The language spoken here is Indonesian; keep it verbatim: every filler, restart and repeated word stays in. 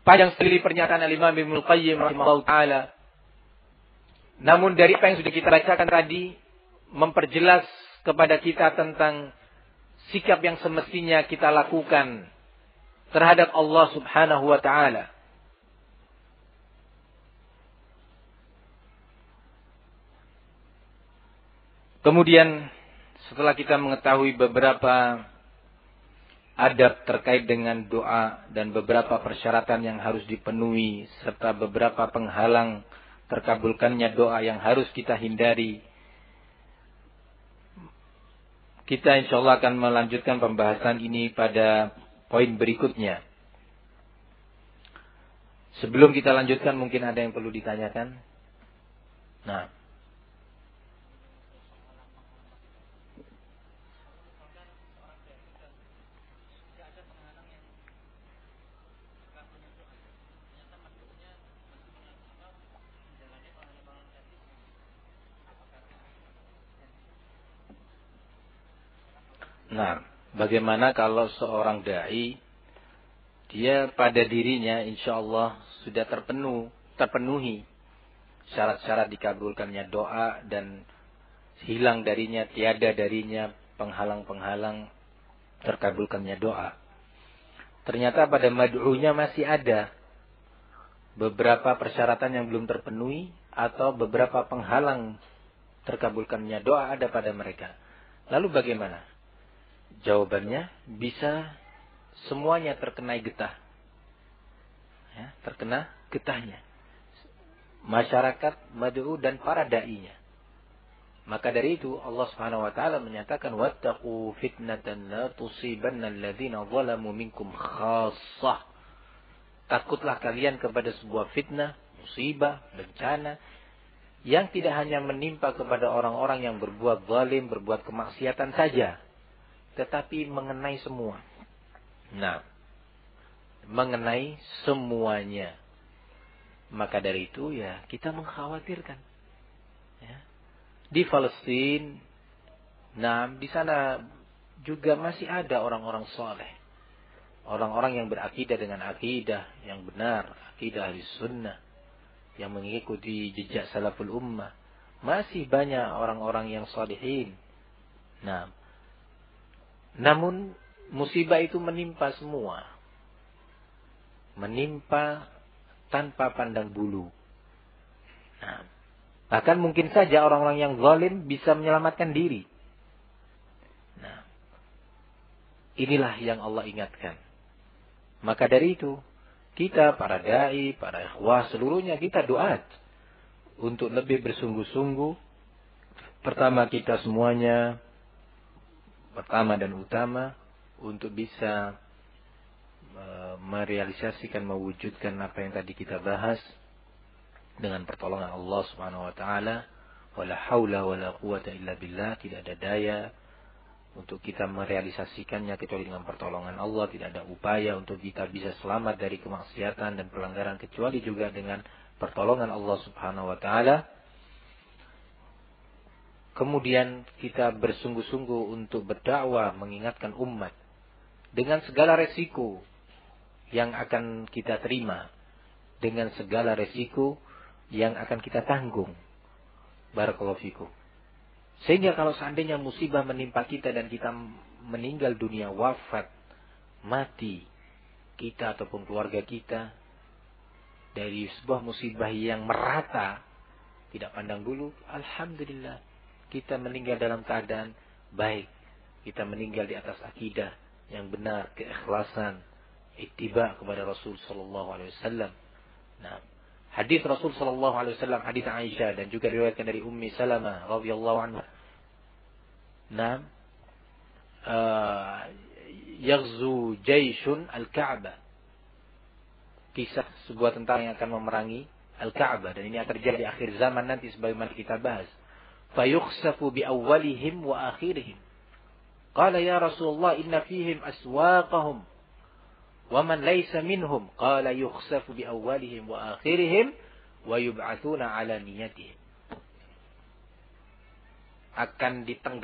Panjang sekali pernyataan Al-Imam Ibnul Qayyim rahimahullah ta'ala. Namun dari apa yang sudah kita bacakan tadi, memperjelas kepada kita tentang sikap yang semestinya kita lakukan terhadap Allah subhanahu wa ta'ala. Kemudian setelah kita mengetahui beberapa adab terkait dengan doa dan beberapa persyaratan yang harus dipenuhi serta beberapa penghalang terkabulkannya doa yang harus kita hindari, kita insyaallah akan melanjutkan pembahasan ini pada poin berikutnya. Sebelum kita lanjutkan, mungkin ada yang perlu ditanyakan. Nah, Nah, bagaimana kalau seorang da'i, dia pada dirinya insya Allah sudah terpenuh, terpenuhi syarat-syarat dikabulkannya doa dan hilang darinya, tiada darinya penghalang-penghalang terkabulkannya doa. Ternyata pada mad'unya masih ada beberapa persyaratan yang belum terpenuhi atau beberapa penghalang terkabulkannya doa ada pada mereka. Lalu bagaimana? Jawabannya, bisa semuanya terkena getah. Ya, terkena getahnya. Masyarakat, mad'u dan para da'inya. Maka dari itu Allah Subhanahu wa taala menyatakan wattaqu fitnatan la tusibanna alladziina zalamu minkum khassah. Takutlah kalian kepada sebuah fitnah, musibah, bencana yang tidak hanya menimpa kepada orang-orang yang berbuat zalim, berbuat kemaksiatan saja, tetapi mengenai semua. Nah, mengenai semuanya. Maka dari itu ya kita mengkhawatirkan. Ya. Di Palestina, nah di sana juga masih ada orang-orang soleh, orang-orang yang berakidah dengan akidah yang benar, akidah ahli sunnah, yang mengikuti jejak salaful ummah. Masih banyak orang-orang yang salihin. Nah, namun musibah itu menimpa semua. Menimpa tanpa pandang bulu. Nah, bahkan mungkin saja orang-orang yang zalim bisa menyelamatkan diri. Nah, inilah yang Allah ingatkan. Maka dari itu, kita para da'i, para ikhwah, seluruhnya kita doa untuk lebih bersungguh-sungguh. Pertama kita semuanya, pertama dan utama, untuk bisa uh, merealisasikan, mewujudkan apa yang tadi kita bahas dengan pertolongan Allah Subhanahu wa taala. Wala haula wala quwata illa billah, tidak ada daya untuk kita merealisasikannya kecuali dengan pertolongan Allah. Tidak ada upaya untuk kita bisa selamat dari kemaksiatan dan pelanggaran kecuali juga dengan pertolongan Allah Subhanahu wa taala. Kemudian kita bersungguh-sungguh untuk berdakwah, mengingatkan umat dengan segala resiko yang akan kita terima, dengan segala resiko yang akan kita tanggung. Barakallahu fikum. Sehingga kalau seandainya musibah menimpa kita dan kita meninggal dunia, wafat, mati, kita ataupun keluarga kita dari sebuah musibah yang merata, tidak pandang bulu, alhamdulillah, kita meninggal dalam keadaan baik. Kita meninggal di atas akidah yang benar, keikhlasan, ittiba kepada Rasul sallallahu alaihi wasallam. Nah, hadis Rasul sallallahu alaihi wasallam, hadis Aisyah dan juga diriwayatkan dari Ummi Salamah radhiyallahu anha. Nah, uh, yaghzu jayshun al-Ka'bah. Kisah sebuah tentara yang akan memerangi Al-Ka'bah, dan ini akan terjadi di akhir zaman nanti sebagaimana kita bahas. Fayukhsafu bi awwalihim wa akhirihim. Qala ya Rasulullah inna fihim aswaqahum wa man laysa minhum. Qala yukhsafu bi awwalihim wa akhirihim wa yub'atsuna ala niyatihim. Akan ditenggelamkan